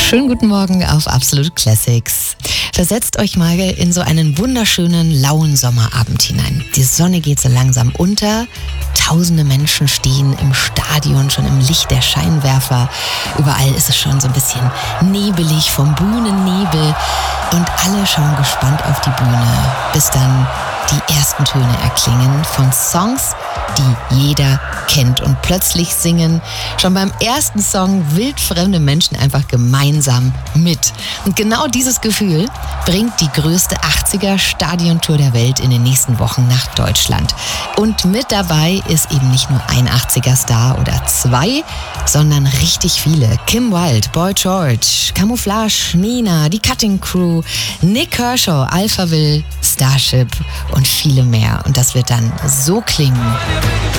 Schönen guten Morgen auf Absolute Classics. Versetzt euch mal in so einen wunderschönen, lauen Sommerabend hinein. Die Sonne geht so langsam unter. Tausende Menschen stehen im Stadion, schon im Licht der Scheinwerfer. Überall ist es schon so ein bisschen nebelig vom Bühnennebel. Und alle schauen gespannt auf die Bühne, bis dann die ersten Töne erklingen von Songs, die jeder kennt. Und plötzlich singen schon beim ersten Song wildfremde Menschen einfach gemeinsam mit. Und genau dieses Gefühl bringt die größte 80er-Stadiontour der Welt in den nächsten Wochen nach Deutschland. Und mit dabei ist eben nicht nur ein 80er-Star oder zwei, sondern richtig viele. Kim Wilde, Boy George, Camouflage, Nina, die Cutting Crew, Nick Kershaw, Alphaville, Starship und viele mehr. Und das wird dann so klingen.